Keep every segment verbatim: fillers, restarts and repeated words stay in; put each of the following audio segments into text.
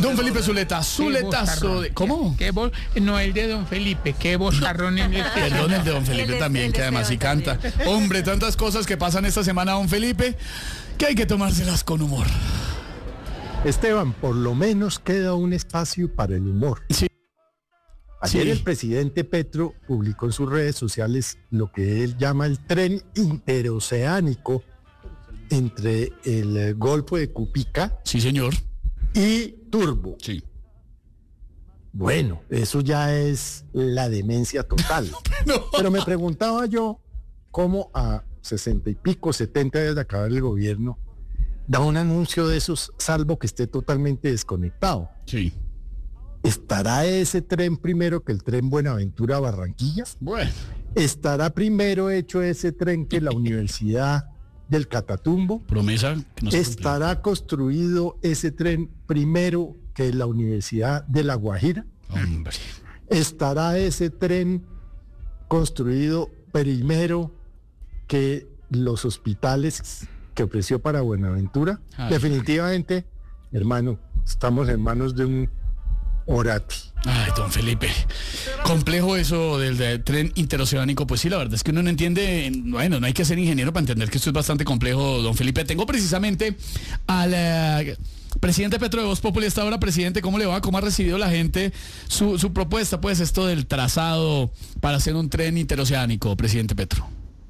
Don Felipe Zuleta, Zuletazo de... ¿Cómo? ¿Qué voz? No, el de Don Felipe, qué vozarrón en el... Perdón, el de Don Felipe El de- también, el que de además sí Esteban canta. también. Hombre, tantas cosas que pasan esta semana, Don Felipe, que hay que tomárselas con humor. Esteban, por lo menos queda un espacio para el humor. Sí. Ayer Sí. el presidente Petro publicó en sus redes sociales lo que él llama el tren interoceánico entre el eh, Golfo de Cupica Sí, señor. y Turbo. Sí. Bueno, eso ya es la demencia total. No. Pero me preguntaba yo cómo a sesenta y pico, setenta días de acabar el gobierno, da un anuncio de esos, salvo que esté totalmente desconectado. Sí. ¿Estará ese tren primero que el tren Buenaventura Barranquilla? Bueno. ¿Estará primero hecho ese tren que la Universidad del Catatumbo? Promesa que no se cumplió. ¿Estará construido ese tren primero que la Universidad de La Guajira? Hombre. ¿Estará ese tren construido primero que los hospitales que ofreció para Buenaventura? Ay. Definitivamente, hermano, estamos en manos de un orati. Ay, don Felipe, complejo eso del, del tren interoceánico. Pues sí, la verdad es que uno no entiende, bueno, no hay que ser ingeniero para entender que esto es bastante complejo, don Felipe. Tengo precisamente al eh, presidente Petro de Voz Populi esta hora. Presidente, ¿cómo le va? ¿Cómo ha recibido la gente su, su propuesta, pues, esto del trazado para hacer un tren interoceánico, presidente Petro?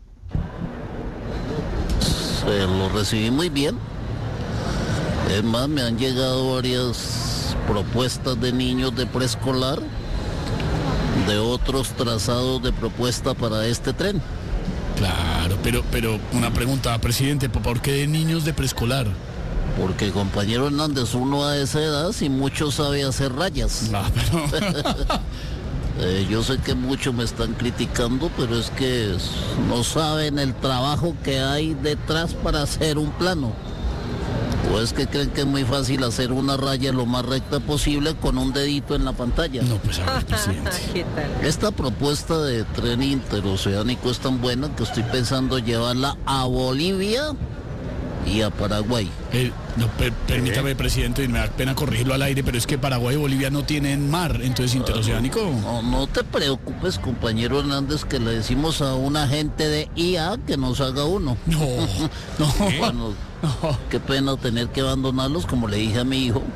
Se lo recibí muy bien. Es más, me han llegado varias propuestas de niños de preescolar, de otros trazados de propuesta para este tren. Claro, pero, pero una pregunta, presidente, ¿por qué de niños de preescolar? Porque, compañero Hernández, uno a esa edad si mucho sabe hacer rayas. No, pero... Eh, yo sé que muchos me están criticando, pero es que es- no saben el trabajo que hay detrás para hacer un plano. ¿O es que creen que es muy fácil hacer una raya lo más recta posible con un dedito en la pantalla? No, pues a ver, presidente. ¿Qué tal? Esta propuesta de tren interoceánico es tan buena que estoy pensando llevarla a Bolivia y a Paraguay. Eh, no, per- permítame, presidente, y me da pena corregirlo al aire, pero es que Paraguay y Bolivia no tienen mar, entonces interoceánico. No, no te preocupes, compañero Hernández, que le decimos a un agente de I A que nos haga uno. No, no. Bueno, No. qué pena tener que abandonarlos, como le dije a mi hijo.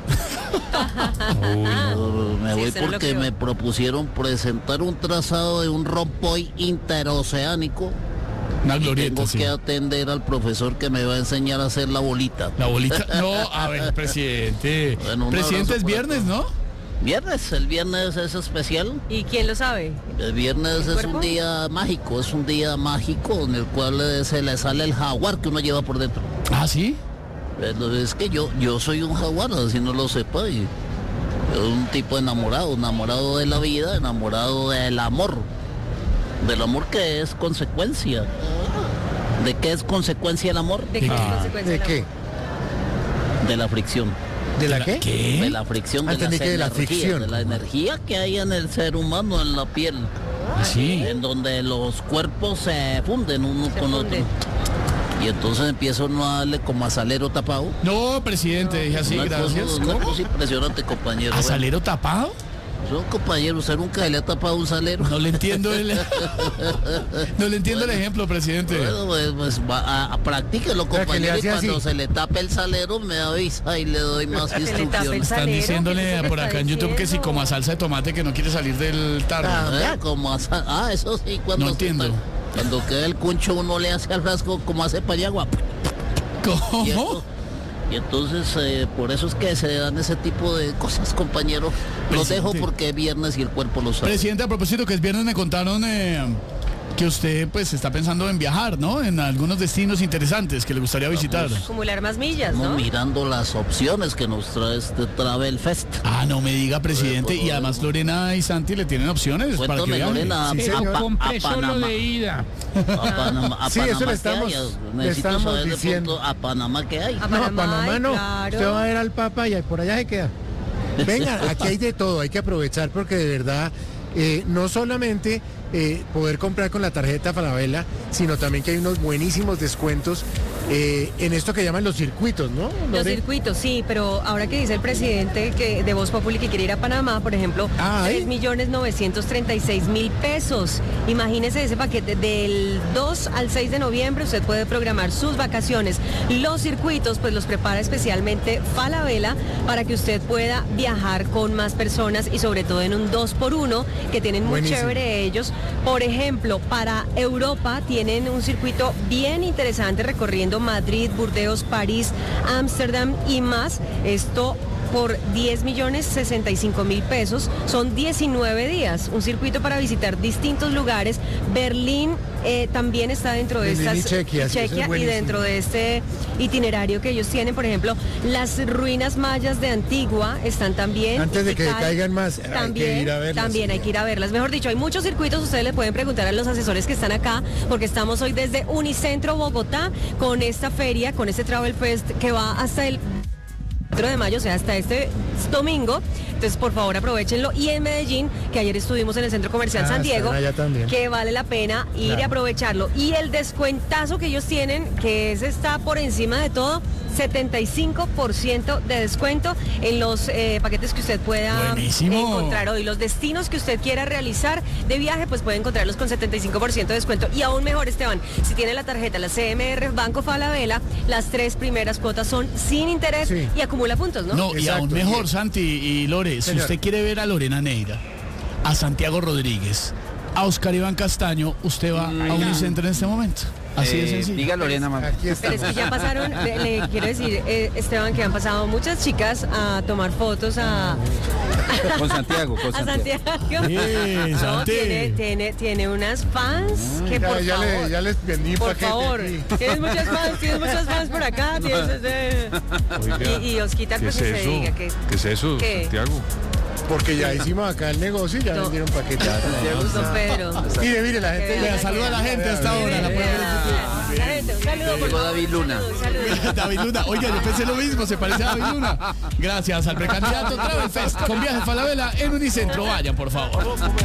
Uh, me Sí, voy eso era lo porque peor. me propusieron presentar un trazado de un rompoy interoceánico. Una Tengo glorieta, sí. que atender al profesor que me va a enseñar a hacer la bolita. La bolita. No, a ver, presidente. Bueno, un Presidente, abrazo es para viernes, todos. ¿no? Viernes, el viernes es especial. ¿Y quién lo sabe? El viernes ¿El es cuerpo? un día mágico, es un día mágico en el cual eh, se le sale el jaguar que uno lleva por dentro. Ah, sí. Pero es que yo, yo soy un jaguar, así no lo sepa. Y un tipo enamorado, enamorado de la vida, enamorado del amor. Del amor que es consecuencia. ¿De qué es consecuencia el amor? ¿De qué es Ah. consecuencia? ¿De del qué? amor? De la fricción. ¿De la qué? ¿Qué? De la fricción, Ah, de, las entendí que de la energías, fricción. de la energía que hay en el ser humano, en la piel. Ah, sí. En donde los cuerpos se funden uno Se con funden. otro. Y entonces empieza uno a darle como a salero tapado. No, presidente, dije así, Una cosa- gracias. una ¿Cómo? cosa impresionante, compañero. ¿A salero tapado? Son compañeros, usted nunca le ha tapado un salero. No le entiendo el... No le entiendo el ejemplo, presidente. Bueno, pues, pues va a, a practíquelo, sea, que le compañero, y hace cuando así. se le tape el salero me avisa y le doy más Se le tape el instrucciones. Están salero, diciéndole ¿qué es eso por que acá en está YouTube que si diciendo? como a salsa de tomate que no quiere salir del tarro. Ah, como a sal- ah, eso sí, cuando No se entiendo. está- cuando queda el concho uno le hace al frasco como hace Payagua. ¿Cómo? Y, esto- y entonces eh, por eso es que se dan ese tipo de cosas, compañero. Los Presidente. dejo porque es viernes y el cuerpo lo sabe. Presidente, a propósito que es viernes, me contaron eh, que usted pues está pensando en viajar, ¿no? En algunos destinos interesantes que le gustaría visitar. Acumular más millas, Estamos ¿no? mirando las opciones que nos trae este Travel Fest. Ah, no me diga, presidente. Y además Lorena y Santi le tienen opciones para que Cuéntame, viaje. Lorena, Sí, a, señor. Pa- a Compré solo Panamá. de ida. A Panamá, a Sí, eso Panamá, le estamos- ¿qué hay? le Necesito estamos saber de diciendo. pronto a Panamá qué hay. A No, a Panamá, Panamá no. claro. Usted va a ver al Papa y por allá se queda. Venga, aquí hay de todo, hay que aprovechar porque de verdad, eh, no solamente eh, poder comprar con la tarjeta Falabella, sino también que hay unos buenísimos descuentos eh, en esto que llaman los circuitos, ¿no? Los Lore? circuitos, sí, pero ahora que dice el presidente que de Voz Populi que quiere ir a Panamá, por ejemplo, Ah, ¿eh? tres millones novecientos treinta y seis mil pesos. Imagínese ese paquete del dos al seis de noviembre, usted puede programar sus vacaciones. Los circuitos, pues los prepara especialmente Falabella para que usted pueda viajar con más personas y sobre todo en un dos por uno que tienen muy Buenísimo. chévere ellos. Por ejemplo, para Europa tienen un circuito bien interesante recorriendo Madrid, Burdeos, París, Ámsterdam y más. Esto por diez millones sesenta y cinco mil pesos. Son diecinueve días. Un circuito para visitar distintos lugares. Berlín eh, también está dentro de Berlín y estas Chequia, sí, eso es Chequia, y buenísimo. dentro de este itinerario que ellos tienen, por ejemplo, las ruinas mayas de Antigua están también. Antes de que Tikal, caigan más, hay que también, ir a verlas. También hay que ir a verlas. Mejor dicho, hay muchos circuitos. Ustedes le pueden preguntar a los asesores que están acá, porque estamos hoy desde Unicentro Bogotá con esta feria, con este Travel Fest que va hasta el cuatro de mayo, o sea, hasta este domingo. Entonces, por favor, aprovechenlo. Y en Medellín, que ayer estuvimos en el Centro Comercial Ah, San Diego, están allá también. que vale la pena ir Claro. y aprovecharlo. Y el descuentazo que ellos tienen, que ese está por encima de todo, setenta y cinco por ciento de descuento en los eh, paquetes que usted pueda Buenísimo. encontrar hoy. Los destinos que usted quiera realizar de viaje, pues puede encontrarlos con setenta y cinco por ciento de descuento. Y aún mejor, Esteban, si tiene la tarjeta, la C M R Banco Falabella, las tres primeras cuotas son sin interés Sí. y acumula puntos, ¿no? No, y Exacto. aún mejor, Santi y Lore, si Señor. usted quiere ver a Lorena Neira, a Santiago Rodríguez, a Oscar Iván Castaño, usted va a Unicentro en este momento. Así de Eh, sencillo. Diga Lorena, mamá. Aquí Pero estamos. es que ya pasaron, le, le quiero decir, eh, Esteban, que han pasado muchas chicas a tomar fotos a, Con Santiago, con a Santiago. Santiago. Bien, No, Santi. tiene, tiene, tiene unas fans que Ya, por ya, favor. le- ya les vendí un Por paquete favor, aquí. tienes muchas fans, tienes muchas fans por acá, tienes ese- y, y Osquita, pues que se diga que ¿Qué es eso, ¿Qué? Santiago? Porque ya hicimos acá el negocio y ya No. vendieron paquetes. Don Pedro. Mire, mire, la gente Qué Vea, ya saluda a la gente hasta ahora. La puede ver. La gente, un saludo, por Llegó favor, David un Luna. saludo, un saludo. David Luna, oiga, yo pensé lo mismo, se parece a David Luna. Gracias al precandidato Travel Fest con viajes Falabella en Unicentro. Vayan, por favor.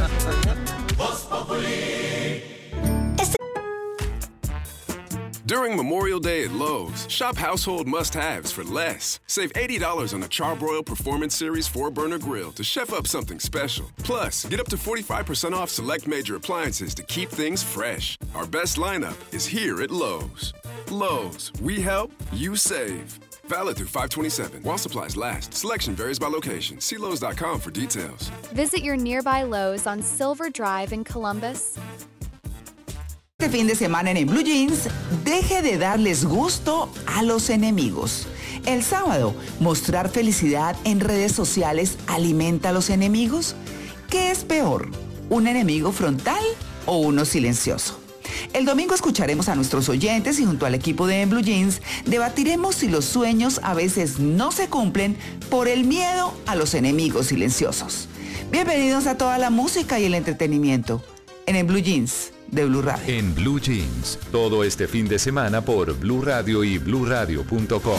During Memorial Day at Lowe's, shop household must-haves for less. Save eighty dollars on a Charbroil Performance Series four burner grill to chef up something special. Plus, get up to forty-five percent off select major appliances to keep things fresh. Our best lineup is here at Lowe's. Lowe's, we help, you save. Valid through five twenty-seven. While supplies last. Selection varies by location. See Lowe's dot com for details. Visit your nearby Lowe's on Silver Drive in Columbus. Este fin de semana en, en Blue Jeans, deje de darles gusto a los enemigos. El sábado, mostrar felicidad en redes sociales alimenta a los enemigos. ¿Qué es peor, un enemigo frontal o uno silencioso? El domingo escucharemos a nuestros oyentes y junto al equipo de En Blue Jeans debatiremos si los sueños a veces no se cumplen por el miedo a los enemigos silenciosos. Bienvenidos a toda la música y el entretenimiento en En Blue Jeans de Blue Radio. En Blue Jeans, todo este fin de semana por Blue Radio y blue radio punto com.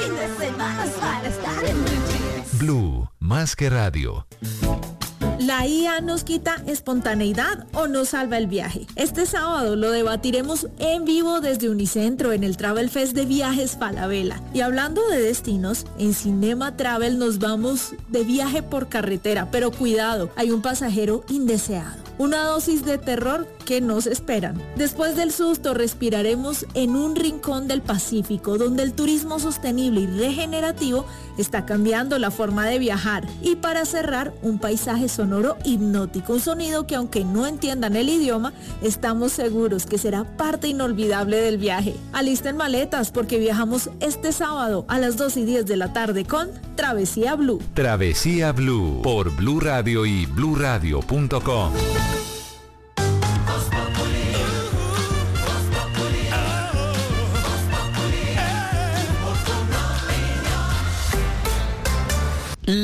Blue, más que radio. ¿La I A nos quita espontaneidad o nos salva el viaje? Este sábado lo debatiremos en vivo desde Unicentro en el Travel Fest de Viajes Falabella. Y hablando de destinos, en Cinema Travel nos vamos de viaje por carretera, pero cuidado, hay un pasajero indeseado. Una dosis de terror que nos esperan. Después del susto respiraremos en un rincón del Pacífico donde el turismo sostenible y regenerativo está cambiando la forma de viajar. Y para cerrar, un paisaje sonoro hipnótico, un sonido que aunque no entiendan el idioma, estamos seguros que será parte inolvidable del viaje. Alisten maletas porque viajamos este sábado a las dos y diez de la tarde con Travesía Blue. Travesía Blue por Blue Radio y blue radio punto com. La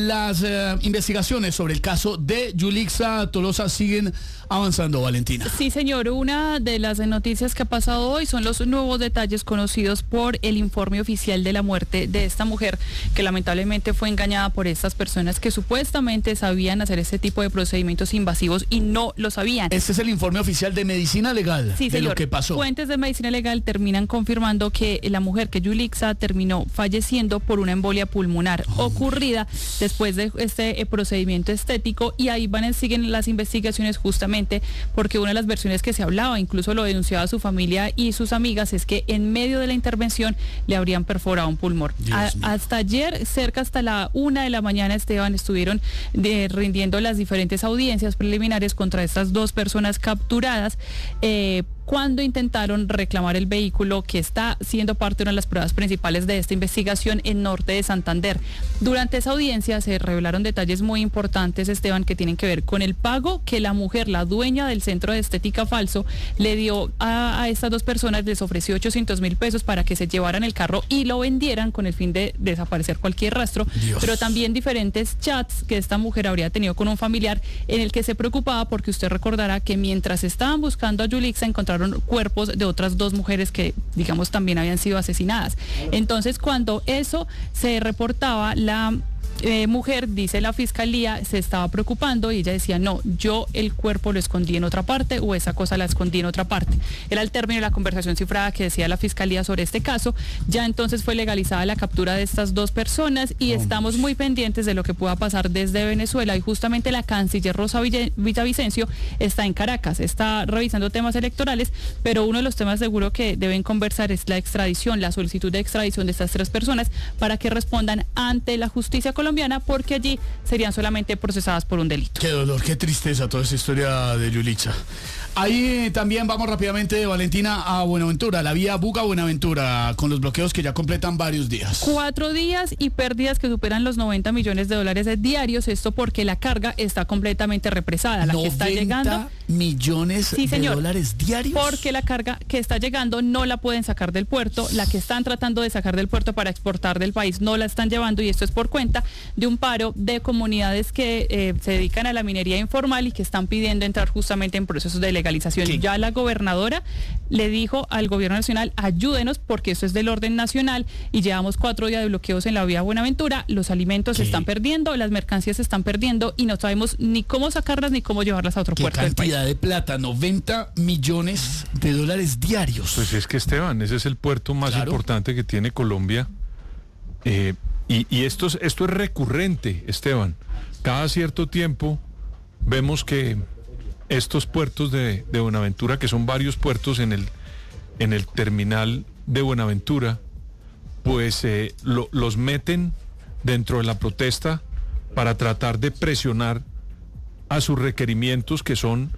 las eh, investigaciones sobre el caso de Yulixa Tolosa siguen avanzando, Valentina. Sí, señor. Una de las noticias que ha pasado hoy son los nuevos detalles conocidos por el informe oficial de la muerte de esta mujer, que lamentablemente fue engañada por estas personas que supuestamente sabían hacer este tipo de procedimientos invasivos y no lo sabían. Este es el informe oficial de medicina legal, sí, de señor. Lo que pasó. Fuentes de medicina legal terminan confirmando que la mujer, que Yulixa, terminó falleciendo por una embolia pulmonar oh, ocurrida después de este eh, procedimiento estético, y ahí van siguen las investigaciones justamente porque una de las versiones que se hablaba, incluso lo denunciaba su familia y sus amigas, es que en medio de la intervención le habrían perforado un pulmón. A, hasta ayer, cerca hasta la una de la mañana, Esteban, estuvieron de, rindiendo las diferentes audiencias preliminares contra estas dos personas capturadas eh, cuando intentaron reclamar el vehículo que está siendo parte de una de las pruebas principales de esta investigación en norte de Santander. Durante esa audiencia se revelaron detalles muy importantes, Esteban, que tienen que ver con el pago que la mujer, la dueña del centro de estética falso, le dio a, a estas dos personas. Les ofreció ochocientos mil pesos para que se llevaran el carro y lo vendieran con el fin de desaparecer cualquier rastro. Dios. Pero también diferentes chats que esta mujer habría tenido con un familiar en el que se preocupaba porque usted recordará que mientras estaban buscando a Yulixa encontraron cuerpos de otras dos mujeres que, digamos, también habían sido asesinadas. Entonces, cuando eso se reportaba, la Eh, mujer, dice la fiscalía, se estaba preocupando y ella decía, no, yo el cuerpo lo escondí en otra parte o esa cosa la escondí en otra parte. Era el término de la conversación cifrada que decía la fiscalía sobre este caso. Ya entonces fue legalizada la captura de estas dos personas y oh, estamos muy pendientes de lo que pueda pasar desde Venezuela, y justamente la canciller Rosa Villa, Villavicencio está en Caracas, está revisando temas electorales, pero uno de los temas seguro que deben conversar es la extradición, la solicitud de extradición de estas tres personas para que respondan ante la justicia colombiana, porque allí serían solamente procesadas por un delito. Qué dolor, qué tristeza toda esa historia de Yulixa. Ahí eh, también vamos rápidamente, Valentina, a Buenaventura, la vía Buga-Buenaventura, con los bloqueos que ya completan varios días. Cuatro días y pérdidas que superan los noventa millones de dólares diarios, esto porque la carga está completamente represada. La que está llegando, millones sí, señor, de dólares diarios. Porque la carga que está llegando no la pueden sacar del puerto, la que están tratando de sacar del puerto para exportar del país no la están llevando, y esto es por cuenta de un paro de comunidades que eh, se dedican a la minería informal y que están pidiendo entrar justamente en procesos de legalización. ¿Qué? Ya la gobernadora le dijo al gobierno nacional, ayúdenos porque esto es del orden nacional, y llevamos cuatro días de bloqueos en la vía Buenaventura, los alimentos ¿Qué? se están perdiendo, las mercancías se están perdiendo y no sabemos ni cómo sacarlas ni cómo llevarlas a otro ¿Qué puerto del país? Cantidad de plata, noventa millones de dólares diarios. Pues es que, Esteban, ese es el puerto más claro. importante que tiene Colombia. Eh, y y esto, es, esto es recurrente, Esteban. Cada cierto tiempo vemos que estos puertos de, de Buenaventura, que son varios puertos en el, en el terminal de Buenaventura, pues eh, lo, los meten dentro de la protesta para tratar de presionar a sus requerimientos, que son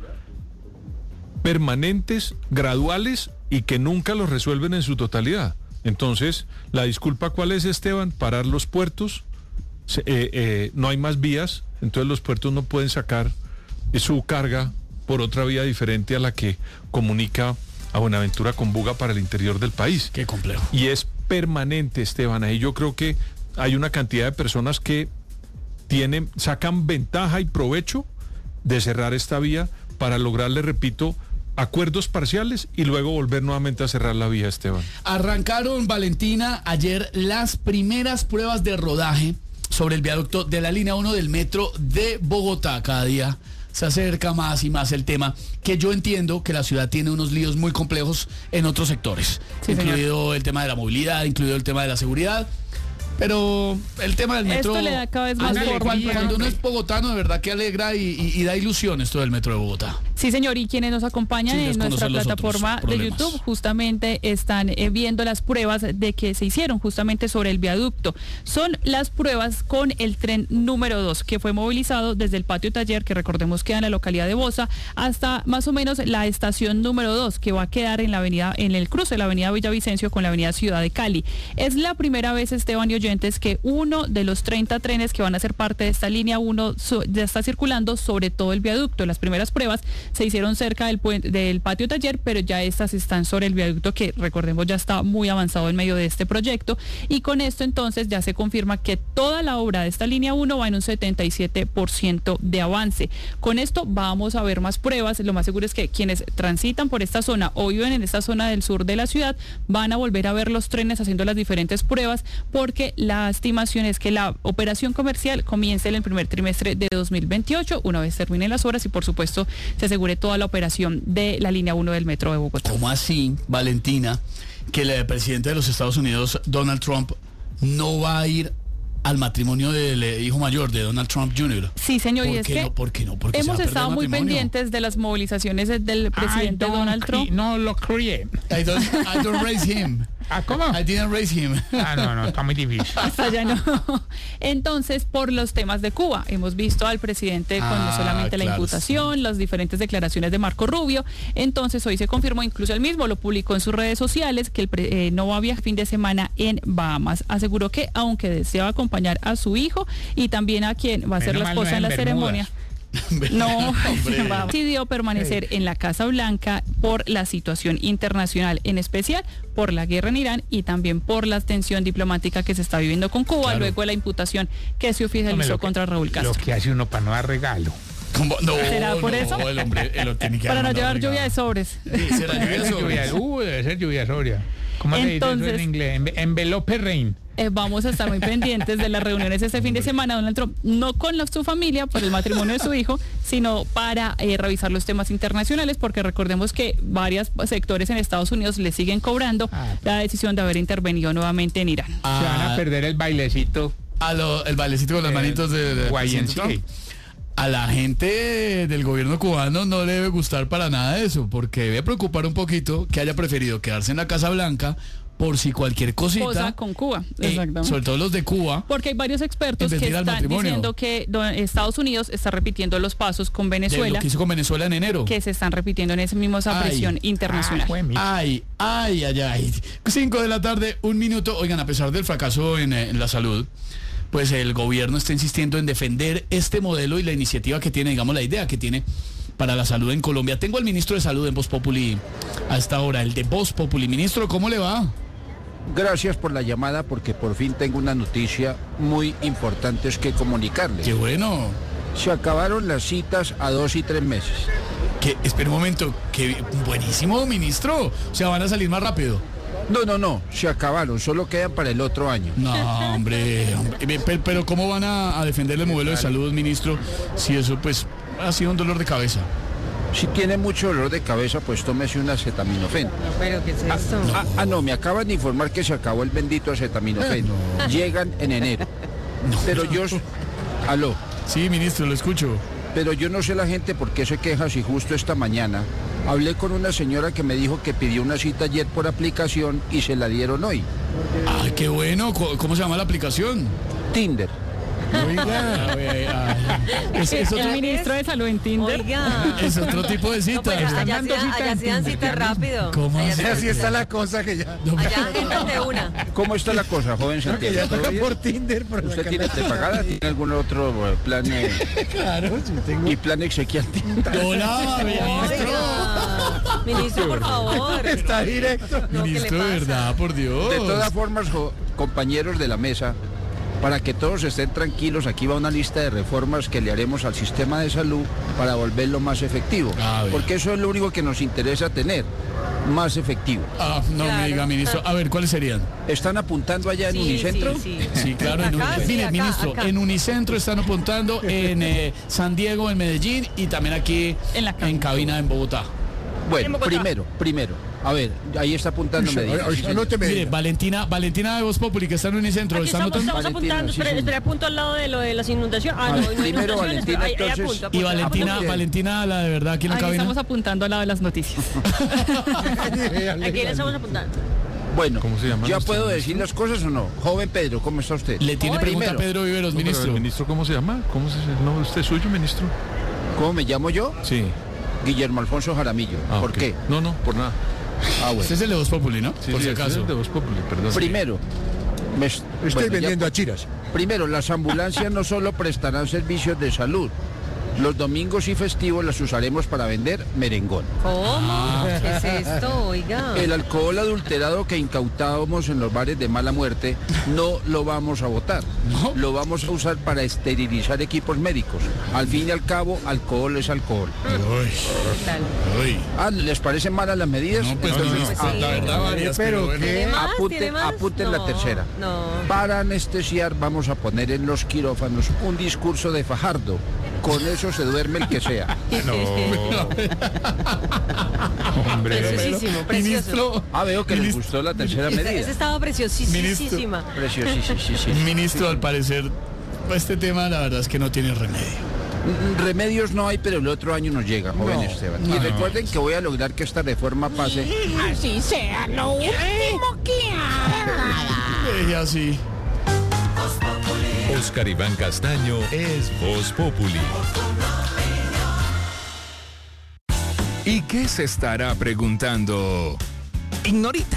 permanentes, graduales y que nunca los resuelven en su totalidad. Entonces, la disculpa, ¿cuál es, Esteban? Parar los puertos, eh, eh, no hay más vías, entonces los puertos no pueden sacar su carga por otra vía diferente a la que comunica a Buenaventura con Buga para el interior del país. Qué complejo. Y es permanente, Esteban. Ahí yo creo que hay una cantidad de personas que tienen, sacan ventaja y provecho de cerrar esta vía para lograrle, repito, acuerdos parciales y luego volver nuevamente a cerrar la vía, Esteban. Arrancaron, Valentina, ayer las primeras pruebas de rodaje sobre el viaducto de la línea uno del metro de Bogotá. Cada día se acerca más y más el tema, que yo entiendo que la ciudad tiene unos líos muy complejos en otros sectores, sí, incluido señor. el tema de la movilidad, incluido el tema de la seguridad. Pero el tema del metro, esto le da cada vez más forma. Cuando, cuando uno es bogotano, de verdad que alegra y, y, y da ilusión esto del metro de Bogotá. Sí, señor, y quienes nos acompañan en nuestra plataforma de YouTube justamente están eh, viendo las pruebas de que se hicieron justamente sobre el viaducto. Son las pruebas con el tren número dos, que fue movilizado desde el patio taller, que recordemos queda en la localidad de Bosa, hasta más o menos la estación número dos, que va a quedar en la avenida, en el cruce de la avenida Villavicencio con la avenida Ciudad de Cali. Es la primera vez, Esteban y oyentes, que uno de los treinta trenes que van a ser parte de esta línea uno so, ya está circulando sobre todo el viaducto. Las primeras pruebas se hicieron cerca del, puente, del patio taller, pero ya estas están sobre el viaducto que, recordemos, ya está muy avanzado en medio de este proyecto. Y con esto entonces ya se confirma que toda la obra de esta línea uno va en un setenta y siete por ciento de avance. Con esto vamos a ver más pruebas. Lo más seguro es que quienes transitan por esta zona o viven en esta zona del sur de la ciudad van a volver a ver los trenes haciendo las diferentes pruebas, porque la estimación es que la operación comercial comience en el primer trimestre de dos mil veintiocho, una vez terminen las obras y por supuesto se asegure toda la operación de la línea uno del metro de Bogotá. ¿Cómo así, Valentina, que el presidente de los Estados Unidos, Donald Trump, no va a ir al matrimonio del eh, hijo mayor de Donald Trump junior? Sí, señor, y es que no? ¿Por qué no? ¿Por qué hemos estado muy pendientes de las movilizaciones del presidente Donald Trump. No lo crié. I don't, I don't raise him. ¿Ah, cómo? I didn't raise him. Ah, no, no, está muy difícil. Hasta allá no. Entonces, por los temas de Cuba, hemos visto al presidente con Ah, no solamente la claro, imputación, sí. las diferentes declaraciones de Marco Rubio. Entonces, hoy se confirmó, incluso él mismo lo publicó en sus redes sociales, que el pre- eh, no va a viajar fin de semana en Bahamas. Aseguró que, aunque deseaba acompañar a su hijo y también a quien va a ser Menos la mal no esposa es en la en ceremonia. No, decidió permanecer en la Casa Blanca por la situación internacional, en especial por la guerra en Irán y también por la tensión diplomática que se está viviendo con Cuba, Claro. luego de la imputación que se oficializó Hombre, lo que- contra Raúl Castro. Lo que hace uno para no dar regalo. ¿Cómo? No, ¿Será por no, eso? el hombre, el tiene que Para no mandar llevar regalo. lluvia de sobres. Sí, será lluvia de sobres. Uh, debe ser lluvia sobria. ¿Cómo se dice eso Entonces- en inglés? Enve- Envelope rain. Eh, vamos a estar muy pendientes de las reuniones este fin de semana. Donald Trump, no con la- su familia por el matrimonio de su hijo, sino para eh, revisar los temas internacionales, porque recordemos que varios sectores en Estados Unidos le siguen cobrando Ah, la decisión de haber intervenido nuevamente en Irán. Se van a perder el bailecito. A lo- el bailecito con las Eh, manitos de, de Y presidente M C A. Trump. A la gente del gobierno cubano no le debe gustar para nada eso, porque debe preocupar un poquito que haya preferido quedarse en la Casa Blanca por si cualquier cosita, Cosa con Cuba, eh, exactamente. sobre todo los de Cuba. Porque hay varios expertos En vez que de ir al están matrimonio. diciendo que do- Estados Unidos está repitiendo los pasos con De Venezuela, lo que hizo con Venezuela en enero. que se están repitiendo en esa misma Ay. presión internacional. Ah, fue mi- Ay, ay, ay, ay. Cinco de la tarde, un minuto. Oigan, a pesar del fracaso en, eh, en la salud, pues el gobierno está insistiendo en defender este modelo y la iniciativa que tiene, digamos, la idea que tiene para la salud en Colombia. Tengo al ministro de Salud en Voz Populi a esta hora, el de Voz Populi. Ministro, ¿cómo le va? Gracias por la llamada porque por fin tengo una noticia muy importante que comunicarles. Qué bueno. Se acabaron las citas a dos y tres meses. Que, espera un momento, que buenísimo, ministro. O sea, van a salir más rápido. No, no, no, se acabaron, solo quedan para el otro año. No, hombre, hombre. Pe- Pero ¿cómo van a, a defender el modelo de salud, ministro, si eso pues ha sido un dolor de cabeza? Si tiene mucho dolor de cabeza, pues tómese un acetaminofén. Pero ¿qué es esto? Ah, ah, no, me acaban de informar que se acabó el bendito acetaminofén. Llegan en enero. Pero yo... Aló. Sí, ministro, lo escucho. Pero yo no sé la gente por qué se queja si justo esta mañana hablé con una señora que me dijo que pidió una cita ayer por aplicación y se la dieron hoy. Ah, qué bueno. Co- ¿Cómo se llama la aplicación? Tinder. Oiga, es, es el otro, ministro de Salud en Tinder. Oiga. es otro tipo de cita. No, pues, allá sí dan- allá sí dan cita rápido. ¿Cómo Allá así? sí- Así está la cosa que ya. Allá entran de una. ¿Cómo está la cosa, joven Que Santiago? ya ¿Todo toca bien? por Tinder. Por ¿Usted acá. tiene prepagada? ¿Tiene algún otro eh, plan? eh, Claro, sí tengo. y plan exequial? Hola, ministro. Oiga. Ministro, por favor. Está directo. No, ¿qué le Ministro, de pasa? verdad, por Dios. De todas formas, jo- compañeros de la mesa, para que todos estén tranquilos, aquí va una lista de reformas que le haremos al sistema de salud para volverlo más efectivo. A ver. Porque eso es lo único que nos interesa tener, más efectivo. Ah, no Claro. me diga, ministro. A ver, ¿cuáles serían? ¿Están apuntando allá en Sí, Unicentro? sí, sí. Sí, claro. En, Acá, Uni- sí, Mire, acá, ministro, acá. en Unicentro están apuntando, en eh, San Diego, en Medellín y también aquí En la cabina. cabina en Bogotá. Bueno, primero, primero. A ver, ahí está apuntando Medellín. Oye, sí, señor. anóteme. Mire, Valentina, Valentina de Voz Populi, que está en Unicentro, Aquí ¿está estamos, anotando? estamos Valentina, apuntando, sí, espera, señor. espera, apunto al lado de lo de las inundaciones. Ah, A no, ver, no hay primero, inundaciones, Valentina, pero ahí, ahí entonces- apunto, Y apunto. Valentina, bien. Valentina, la de verdad, aquí en la Ahí cabina. estamos apuntando al lado de las noticias. Aquí le estamos apuntando. Bueno, ¿Cómo se llama ¿ya nuestro puedo ministro? decir las cosas o no? Joven Pedro, ¿cómo está usted? Le tiene Joven, pregunta a primero, Pedro Viveros, No, pero ministro. ¿el ministro cómo se llama? ¿Cómo se el nombre de usted suyo, ministro? ¿Cómo me llamo yo? Sí. Guillermo Alfonso Jaramillo. Ah, ¿Por ok. qué? No, no, por nada. Ah, bueno. Este es el de Voz Populi, ¿no? Sí, Por sí, si ese es acaso. el de Voz Populi, perdón. Primero, me es- Estoy bueno, ya- vendiendo a chiras. Primero, las ambulancias no solo prestarán servicios de salud, Los domingos y festivos las usaremos para vender merengón. ¿Cómo? ¿Qué es esto? Oiga. El alcohol adulterado que incautábamos en los bares de mala muerte no lo vamos a botar. ¿No? Lo vamos a usar para esterilizar equipos médicos. Al fin y al cabo, alcohol es alcohol. Uy. Uy. Ah, ¿les parecen malas las medidas? No, pues Entonces, no, no, ah, la verdad varias, pero, pero ¿Tiene bueno. más? Apunten, ¿Tiene más? apunten No, la tercera. No. Para anestesiar vamos a poner en los quirófanos un discurso de Fajardo. Con eso se duerme el que sea. No. Hombre. Preciosísimo, precioso. Ministro, Ah, veo que les Ministro. gustó la tercera medida. Esa estaba preciosísima. Preciosísima. Ministro, al parecer, este tema la verdad es que no tiene remedio. Remedios no hay, pero el otro año nos llega, joven No, Esteban. no. Y recuerden que voy a lograr que esta reforma pase. Así sea lo último que haga. Y así. Oscar Iván Castaño es Voz Populi. ¿Y qué se estará preguntando Ignorita.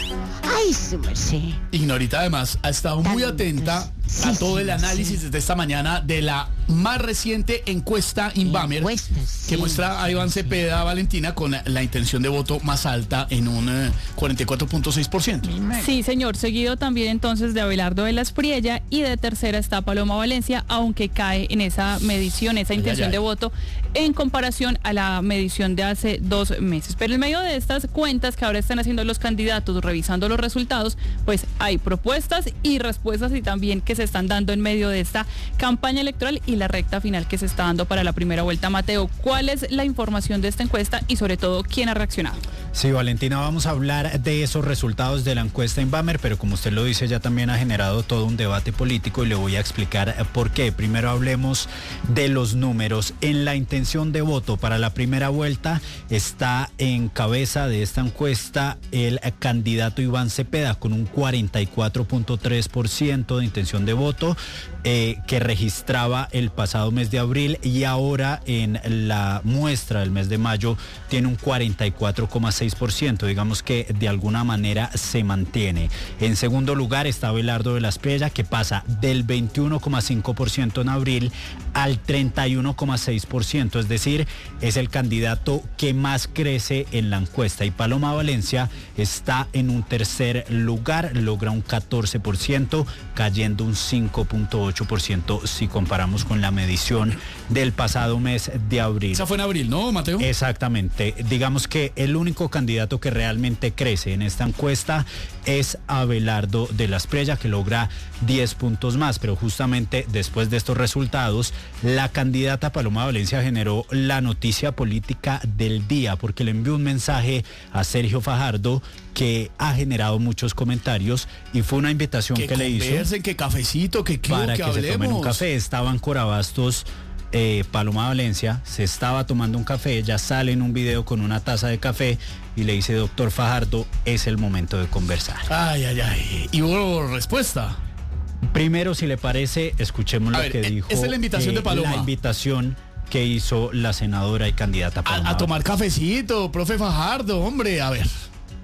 Ay, su merced. Ignorita además ha estado muy atenta Sí, a todo sí, el análisis sí. desde esta mañana de la más reciente encuesta Inbamer Encuestas, sí. que muestra a Iván Cepeda, Valentina, con la, la intención de voto más alta en un eh, cuarenta y cuatro punto seis por ciento. Sí, señor, seguido también entonces de Abelardo de la Espriella y de tercera está Paloma Valencia, aunque cae en esa medición, esa intención ay, ay. de voto en comparación a la medición de hace dos meses. Pero en medio de estas cuentas que ahora están haciendo los candidatos, revisando los resultados, pues hay propuestas y respuestas y también que se están dando en medio de esta campaña electoral y la recta final que se está dando para la primera vuelta. Mateo, ¿cuál es la información de esta encuesta y sobre todo quién ha reaccionado? Sí, Valentina, vamos a hablar de esos resultados de la encuesta Inbamer, pero como usted lo dice, ya también ha generado todo un debate político y le voy a explicar por qué. Primero hablemos de los números. En la intención de voto para la primera vuelta está en cabeza de esta encuesta el candidato Iván Cepeda con un cuarenta y cuatro punto tres por ciento de intención de voto. Eh, que registraba el pasado mes de abril y ahora en la muestra del mes de mayo tiene un cuarenta y cuatro coma seis por ciento, digamos que de alguna manera se mantiene. En segundo lugar está Abelardo de la Espriella, que pasa del veintiuno coma cinco por ciento en abril al treinta y uno coma seis por ciento, es decir, es el candidato que más crece en la encuesta. Y Paloma Valencia está en un tercer lugar, logra un catorce por ciento, cayendo un cinco punto ocho por ciento si comparamos con la medición del pasado mes de abril. Esa fue en abril, ¿no, Mateo? Exactamente. Digamos que el único candidato que realmente crece en esta encuesta es Abelardo de la Espriella, que logra diez puntos más, pero justamente después de estos resultados, la candidata Paloma Valencia generó la noticia política del día, porque le envió un mensaje a Sergio Fajardo que ha generado muchos comentarios y fue una invitación que, que le hizo. Conversen, que cafecito, que club, para que, que hablemos. se tomen un café. Estaban Corabastos, eh, Paloma Valencia, se estaba tomando un café, ella sale en un video con una taza de café y le dice: doctor Fajardo, es el momento de conversar. Ay, ay, ay. ¿Y hubo respuesta? Primero, si le parece, escuchemos A lo ver, que eh, dijo. esa es la invitación de Paloma. La invitación que hizo la senadora y candidata Paloma. A, a tomar cafecito, profe Fajardo, hombre, a ver.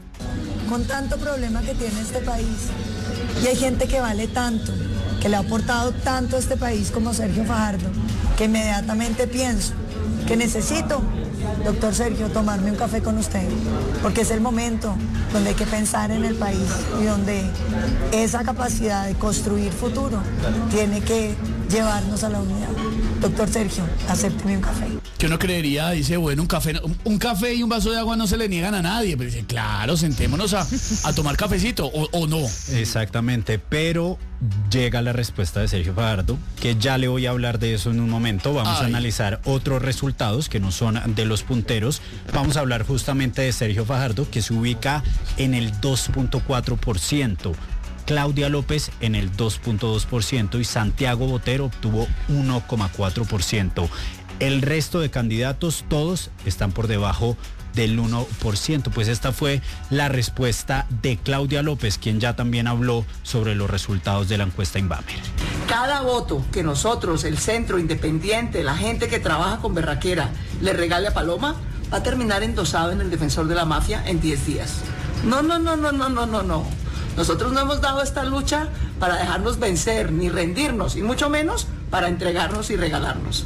Con tanto problema que tiene este país, y hay gente que vale tanto, que le ha aportado tanto a este país como Sergio Fajardo, que inmediatamente pienso que necesito, doctor Sergio, tomarme un café con usted, porque es el momento donde hay que pensar en el país y donde esa capacidad de construir futuro tiene que llevarnos a la unidad. Doctor Sergio, acépteme un café. Que uno creería, dice, bueno, un café, un, un café y un vaso de agua no se le niegan a nadie, pero dice, claro, sentémonos a, a tomar cafecito, o, o no. Exactamente, pero llega la respuesta de Sergio Fajardo, que ya le voy a hablar de eso en un momento. Vamos Ay. a analizar otros resultados que no son de los punteros. Vamos a hablar justamente de Sergio Fajardo, que se ubica en el dos punto cuatro por ciento. Claudia López en el dos punto dos por ciento y Santiago Botero obtuvo uno coma cuatro por ciento. El resto de candidatos, todos están por debajo del uno por ciento. Pues esta fue la respuesta de Claudia López, quien ya también habló sobre los resultados de la encuesta Inbamer. Cada voto que nosotros, el Centro Independiente, la gente que trabaja con berraquera, le regale a Paloma, va a terminar endosado en el defensor de la mafia en diez días. No, no, no, no, no, no, no, no. Nosotros no hemos dado esta lucha para dejarnos vencer ni rendirnos, y mucho menos para entregarnos y regalarnos.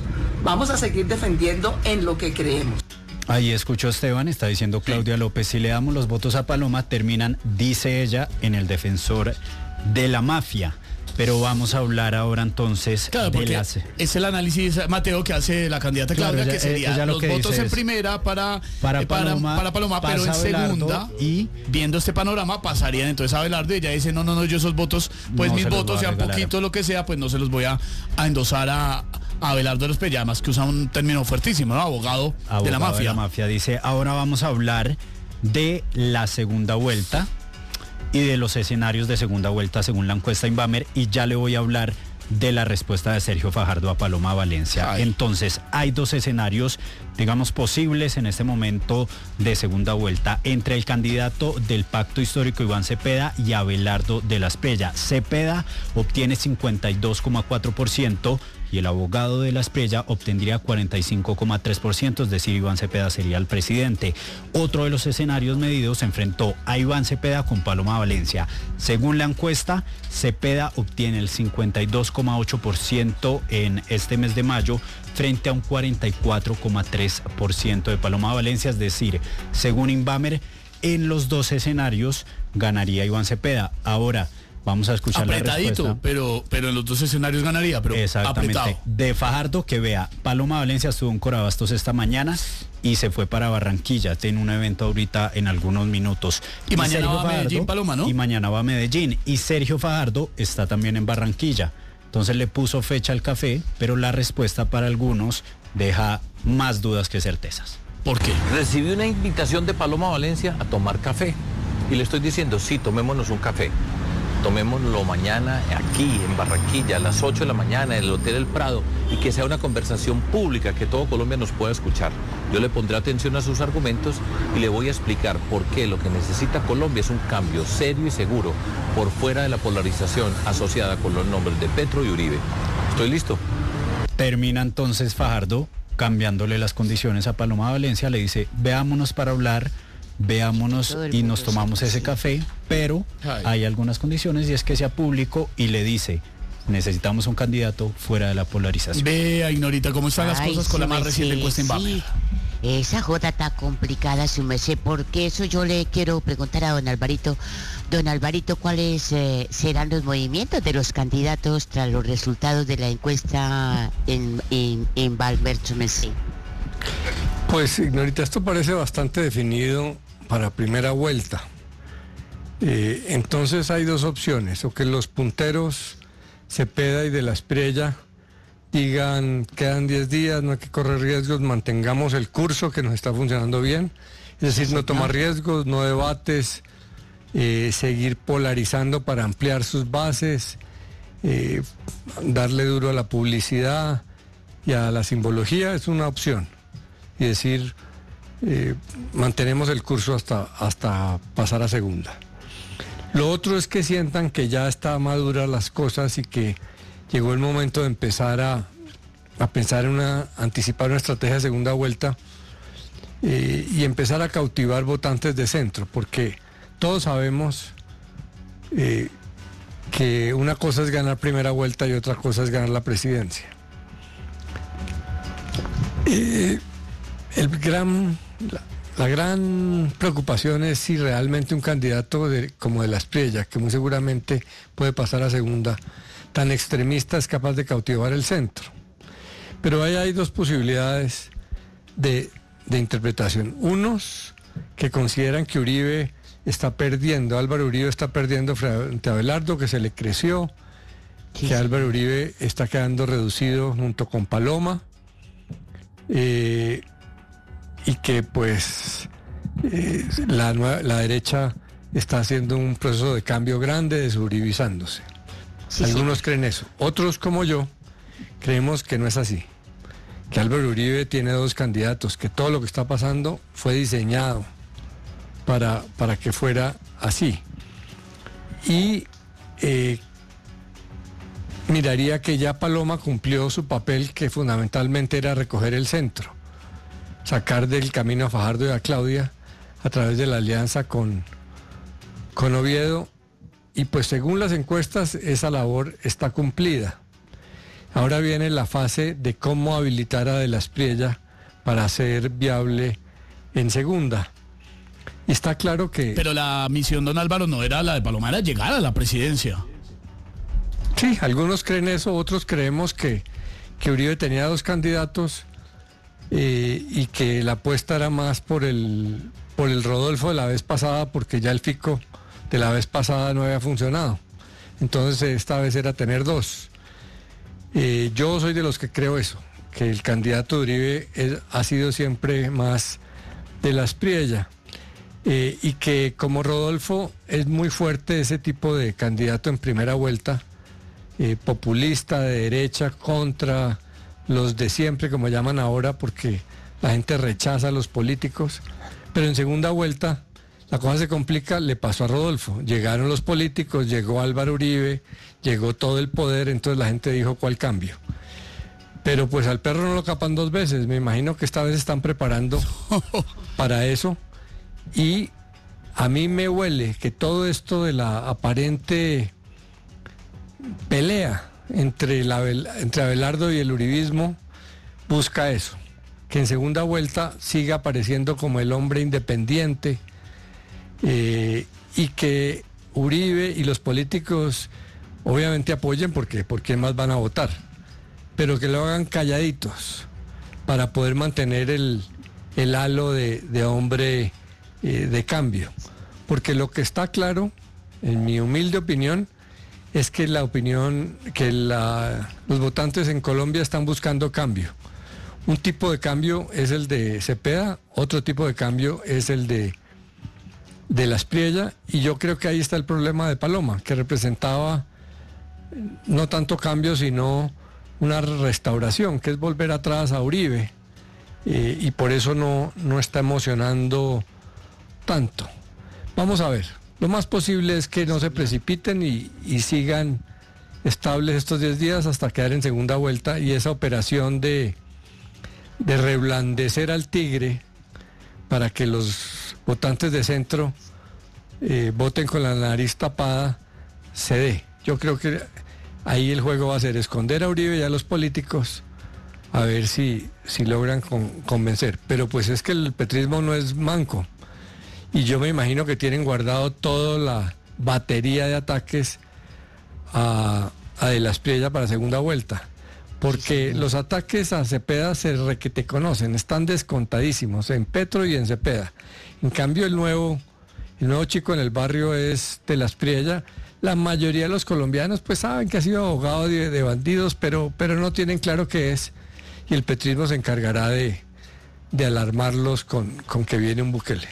Vamos a seguir defendiendo en lo que creemos. Ahí escuchó Esteban, está diciendo Claudia López, si le damos los votos a Paloma, terminan, dice ella, en el defensor de la mafia. Pero vamos a hablar ahora entonces claro, de porque las... es el análisis, Mateo, que hace la candidata Claudia, claro, ella, que sería ella lo los que votos en es, primera para, para eh, para Paloma, para Paloma pero en segunda, y viendo este panorama, pasarían entonces a Abelardo y ella dice, no, no, no, yo esos votos, pues no mis votos sean poquito, lo que sea, pues no se los voy a, a endosar a, a Abelardo de los Pellamas, que usa un término fuertísimo, ¿no? Abogado, Abogado de la mafia. de la mafia. Dice, ahora vamos a hablar de la segunda vuelta y de los escenarios de segunda vuelta según la encuesta Inbamer, y ya le voy a hablar de la respuesta de Sergio Fajardo a Paloma Valencia. Ay. Entonces, hay dos escenarios, digamos, posibles en este momento de segunda vuelta entre el candidato del Pacto Histórico Iván Cepeda y Abelardo de la Espriella. Cepeda obtiene cincuenta y dos coma cuatro por ciento y el abogado de la Espriella obtendría cuarenta y cinco coma tres por ciento, es decir, Iván Cepeda sería el presidente. Otro de los escenarios medidos se enfrentó a Iván Cepeda con Paloma Valencia. Según la encuesta, Cepeda obtiene el cincuenta y dos coma ocho por ciento en este mes de mayo frente a un cuarenta y cuatro coma tres por ciento de Paloma Valencia, es decir, según Inbamer, en los dos escenarios ganaría Iván Cepeda. Ahora, vamos a escuchar apretadito, la respuesta. pero pero en los dos escenarios ganaría, pero exactamente. Apretado. De Fajardo, que vea, Paloma Valencia estuvo en Corabastos esta mañana y se fue para Barranquilla, tiene un evento ahorita en algunos minutos. Y, y mañana Sergio va a Medellín, Fajardo, Paloma, ¿no? Y mañana va a Medellín, y Sergio Fajardo está también en Barranquilla. Entonces le puso fecha al café, pero la respuesta para algunos deja más dudas que certezas. ¿Por qué? Recibí una invitación de Paloma Valencia a tomar café y le estoy diciendo, sí, tomémonos un café. Tomémoslo mañana aquí en Barranquilla a las ocho de la mañana en el Hotel El Prado y que sea una conversación pública que todo Colombia nos pueda escuchar. Yo le pondré atención a sus argumentos y le voy a explicar por qué lo que necesita Colombia es un cambio serio y seguro por fuera de la polarización asociada con los nombres de Petro y Uribe. ¿Estoy listo? Termina entonces Fajardo cambiándole las condiciones a Paloma Valencia, le dice, veámonos para hablar, veámonos y nos tomamos ese café, pero Ay. hay algunas condiciones y es que sea público, y le dice, necesitamos un candidato fuera de la polarización. Vea, Ignorita, cómo están las Ay, cosas con la más reciente encuesta en Inbamer. Sí. Esa joda está complicada, su merced, porque eso yo le quiero preguntar a don Alvarito. Don Alvarito, ¿cuáles eh, serán los movimientos de los candidatos tras los resultados de la encuesta en, en, en Inbamer, su merced? Pues, Ignorita, esto parece bastante definido para primera vuelta. Eh, entonces hay dos opciones, o que los punteros Cepeda y de la Espriella digan, quedan diez días, no hay que correr riesgos, mantengamos el curso que nos está funcionando bien, es decir, no tomar riesgos, no debates, eh, seguir polarizando para ampliar sus bases, eh, darle duro a la publicidad y a la simbología, es una opción. Y decir, eh, mantenemos el curso hasta, hasta pasar a segunda. Lo otro es que sientan que ya está maduras las cosas y que llegó el momento de empezar a, a pensar en una, anticipar una estrategia de segunda vuelta eh, y empezar a cautivar votantes de centro, porque todos sabemos eh, que una cosa es ganar primera vuelta y otra cosa es ganar la presidencia. Eh, el gran, la, la gran preocupación es si realmente un candidato de, como de la Espriella, que muy seguramente puede pasar a segunda, tan extremista es capaz de cautivar el centro. Pero ahí hay dos posibilidades de, de interpretación. Unos que consideran que Uribe está perdiendo, Álvaro Uribe está perdiendo frente a Abelardo, que se le creció, sí, que Álvaro Uribe está quedando reducido junto con Paloma, eh, y que pues eh, la, la derecha está haciendo un proceso de cambio grande, desuribizándose. Sí, Algunos sí. creen eso. Otros, como yo, creemos que no es así. Que Álvaro Uribe tiene dos candidatos, que todo lo que está pasando fue diseñado para, para que fuera así. Y eh, miraría que ya Paloma cumplió su papel, que fundamentalmente era recoger el centro, sacar del camino a Fajardo y a Claudia a través de la alianza con, con Oviedo, y pues según las encuestas esa labor está cumplida. Ahora viene la fase de cómo habilitar a De la Espriella para ser viable en segunda. Y está claro que... Pero la misión, don Álvaro, no era la de Paloma, era llegar a la presidencia. Sí, algunos creen eso, otros creemos que, que Uribe tenía dos candidatos eh, y que la apuesta era más por el, por el Rodolfo de la vez pasada, porque ya el Fico de la vez pasada no había funcionado. Entonces esta vez era tener dos. Eh, yo soy de los que creo eso, que el candidato de Uribe es, ha sido siempre más De la Espriella. Eh, y que como Rodolfo es muy fuerte ese tipo de candidato en primera vuelta, eh, populista, de derecha, contra los de siempre, como llaman ahora, porque la gente rechaza a los políticos, pero en segunda vuelta la cosa se complica, le pasó a Rodolfo, llegaron los políticos, llegó Álvaro Uribe, llegó todo el poder, entonces la gente dijo, ¿cuál cambio? Pero pues al perro no lo capan dos veces, me imagino que esta vez están preparando para eso. Y a mí me huele que todo esto de la aparente pelea entre, la, entre Abelardo y el uribismo busca eso, que en segunda vuelta siga apareciendo como el hombre independiente eh, y que Uribe y los políticos obviamente apoyen porque ¿por quién más van a votar? Pero que lo hagan calladitos para poder mantener el, el halo de, de hombre eh, de cambio. Porque lo que está claro, en mi humilde opinión, es que la opinión, que la, los votantes en Colombia están buscando cambio. Un tipo de cambio es el de Cepeda, otro tipo de cambio es el de, de la Espriella, y yo creo que ahí está el problema de Paloma, que representaba no tanto cambio, sino una restauración, que es volver atrás a Uribe, eh, y por eso no, no está emocionando tanto. Vamos a ver, lo más posible es que no se precipiten y, y sigan estables estos diez días hasta quedar en segunda vuelta, y esa operación de, de reblandecer al tigre para que los votantes de centro eh, voten con la nariz tapada se dé. Yo creo que ahí el juego va a ser esconder a Uribe y a los políticos, a ver si, si logran con, convencer. Pero pues es que el petrismo no es manco, y yo me imagino que tienen guardado toda la batería de ataques a, a De la Espriella para segunda vuelta, porque sí, los ataques a Cepeda se requete conocen, están descontadísimos en Petro y en Cepeda. En cambio el nuevo, el nuevo chico en el barrio es De la Espriella. La mayoría de los colombianos pues saben que ha sido abogado de, de bandidos, pero, pero no tienen claro qué es, y el petrismo se encargará de, de alarmarlos con, con que viene un Bukele.